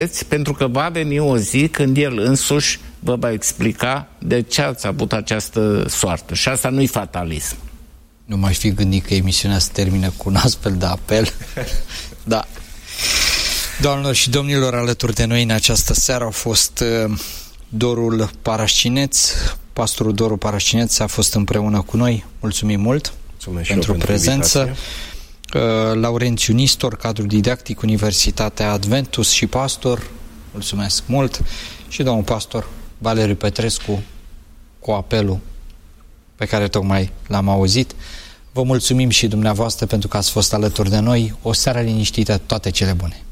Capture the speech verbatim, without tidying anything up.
pentru că va veni o zi când el însuși vă va explica de ce ați avut această soartă. Și asta nu-i fatalism. Nu m-aș fi gândit că emisiunea se termină cu un astfel de apel. Da. Doamnelor și domnilor, alături de noi în această seară au fost uh, Doru Parașcineț. Pastorul Doru Parașcineț a fost împreună cu noi. Mulțumim mult. Mulțumesc pentru prezență. Pentru uh, Laurențiu Nistor, cadru didactic, Universitatea Adventus și pastor. Mulțumesc mult. Și domnul pastor Valeriu Petrescu cu apelul pe care tocmai l-am auzit. Vă mulțumim și dumneavoastră pentru că ați fost alături de noi. O seară liniștită, toate cele bune!